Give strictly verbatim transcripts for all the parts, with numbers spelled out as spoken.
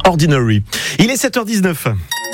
Ordinary. Il est sept heures dix-neuf.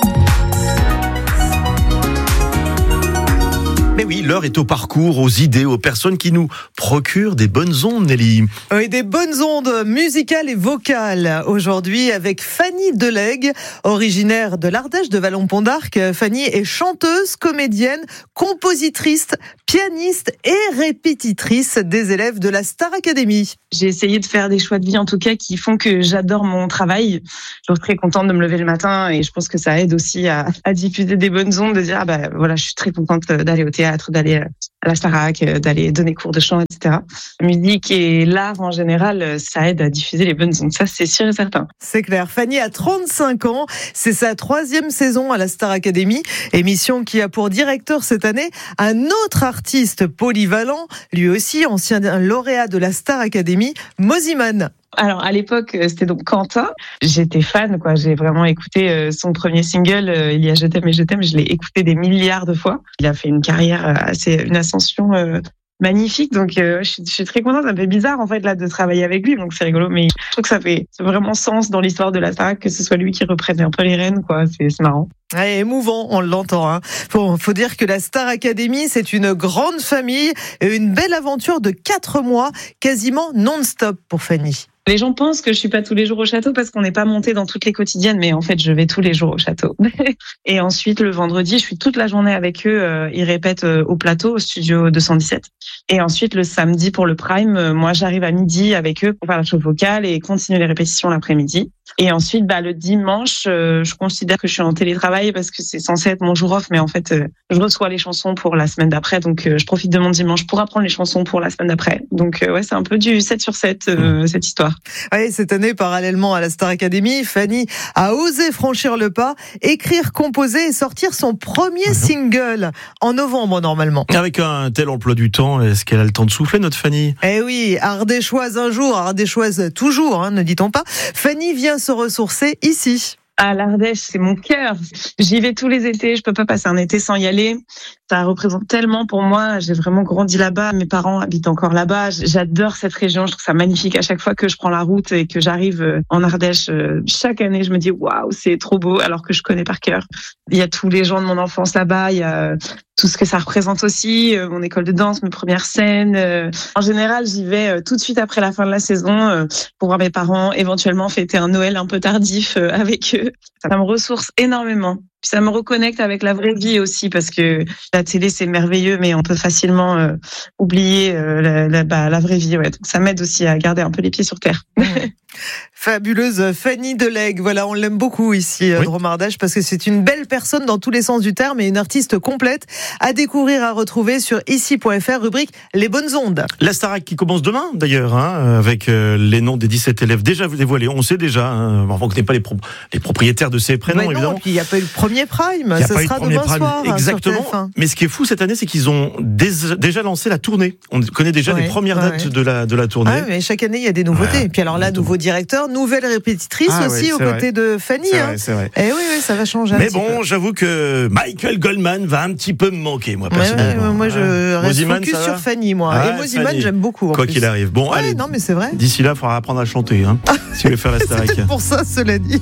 Mais oui, l'heure est au parcours, aux idées, aux personnes qui nous procurent des bonnes ondes, Nelly. Oui, des bonnes ondes musicales et vocales. Aujourd'hui, avec Fanny Delègue, originaire de l'Ardèche, de Vallon-Pont d'Arc. Fanny est chanteuse, comédienne, compositrice, pianiste et répétitrice des élèves de la Star Academy. J'ai essayé de faire des choix de vie, en tout cas, qui font que j'adore mon travail. Je suis très contente de me lever le matin et je pense que ça aide aussi à, à diffuser des bonnes ondes, de dire, ah bah, voilà, je suis très contente d'aller au théâtre, d'aller à la Starac, d'aller donner cours de chant, et cetera. La musique et l'art en général, ça aide à diffuser les bonnes ondes. Ça, c'est sûr et certain. C'est clair. Fanny a trente-cinq ans. C'est sa troisième saison à la Star Academy. Émission qui a pour directeur cette année un autre artiste polyvalent, lui aussi ancien lauréat de la Star Academy, Mosimann. Alors à l'époque, c'était donc Quentin. J'étais fan, quoi. J'ai vraiment écouté son premier single, Il y a Je t'aime et je t'aime. Je l'ai écouté des milliards de fois. Il a fait une carrière assez, une ascension euh, magnifique. Donc euh, je, suis, je suis très contente. Ça me fait bizarre en fait là de travailler avec lui. Donc c'est rigolo, mais je trouve que ça fait vraiment sens dans l'histoire de la Starac que ce soit lui qui reprenne un peu les rênes, quoi. C'est, c'est marrant. Ouais, émouvant, on l'entend. Hein. Faut, faut dire que la Star Academy, c'est une grande famille et une belle aventure de quatre mois, quasiment non-stop pour Fanny. Les gens pensent que je suis pas tous les jours au château parce qu'on n'est pas monté dans toutes les quotidiennes, mais en fait, je vais tous les jours au château. Et ensuite, le vendredi, je suis toute la journée avec eux. Euh, ils répètent euh, au plateau, au studio deux cent dix-sept. Et ensuite, le samedi pour le prime, euh, moi, j'arrive à midi avec eux pour faire la chauffe vocale et continuer les répétitions l'après-midi. Et ensuite, bah, le dimanche, euh, je considère que je suis en télétravail parce que c'est censé être mon jour off, mais en fait, euh, je reçois les chansons pour la semaine d'après, donc euh, je profite de mon dimanche pour apprendre les chansons pour la semaine d'après. Donc euh, ouais, c'est un peu du sept sur sept, euh, cette histoire. Oui, cette année, parallèlement à la Star Academy, Fanny a osé franchir le pas, écrire, composer et sortir son premier single en novembre normalement. Avec un tel emploi du temps, est-ce qu'elle a le temps de souffler, notre Fanny ? Eh oui, ardéchoise un jour, ardéchoise toujours, hein, ne dit-on pas. Fanny vient se ressourcer ici. À l'Ardèche, c'est mon cœur. J'y vais tous les étés. Je peux pas passer un été sans y aller. Ça représente tellement pour moi. J'ai vraiment grandi là-bas. Mes parents habitent encore là-bas. J'adore cette région. Je trouve ça magnifique. À chaque fois que je prends la route et que j'arrive en Ardèche, chaque année, je me dis waouh, c'est trop beau. Alors que je connais par cœur. Il y a tous les gens de mon enfance là-bas. Il y a tout ce que ça représente aussi. Mon école de danse, mes premières scènes. En général, j'y vais tout de suite après la fin de la saison pour voir mes parents, éventuellement fêter un Noël un peu tardif avec eux. Ça me ressource énormément. Puis ça me reconnecte avec la vraie vie aussi, parce que la télé, c'est merveilleux, mais on peut facilement euh, oublier euh, la, la, bah, la vraie vie. Ouais. Donc ça m'aide aussi à garder un peu les pieds sur terre. Fabuleuse Fanny Delègue, voilà, on l'aime beaucoup ici à oui. Dromardèche parce que c'est une belle personne dans tous les sens du terme et une artiste complète à découvrir, à retrouver sur ici point f r, rubrique Les Bonnes Ondes. La Starac qui commence demain d'ailleurs, hein, avec euh, les noms des dix-sept élèves déjà dévoilés, on sait déjà, hein, on ne connaît pas les, pro- les propriétaires de ces prénoms. Mais non, évidemment. Et puis il n'y a pas eu le premier prime, ça sera demain prime. soir. Exactement, sur mais ce qui est fou cette année, c'est qu'ils ont dés- déjà lancé la tournée. On connaît déjà ouais, les premières ouais, dates ouais. de la, de la tournée. Ah, mais chaque année il y a des nouveautés, ouais, et puis alors là, nouveau directeur, nouvelle répétitrice ah, aussi ouais, aux côtés de Fanny. C'est hein. vrai, c'est vrai. Et oui, oui, ça va changer un Mais petit bon, peu. j'avoue que Michael Goldman va un petit peu me manquer, moi, personnellement. Ouais, ouais, moi, je ah. reste Mosimann, focus sur Fanny, moi. Ah, et Mosimann, j'aime beaucoup. Quoi plus. qu'il arrive. Bon, ouais, allez. Non, mais c'est vrai. D'ici là, il faudra apprendre à chanter, hein, si vous voulez faire la Starac. C'est pour ça, cela dit.